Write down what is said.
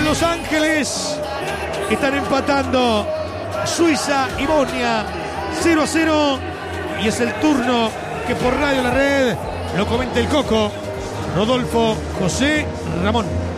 en Los Ángeles. Están empatando Suiza y Bosnia 0-0. Y es el turno que por Radio La Red lo comenta el Coco Rodolfo José Ramón.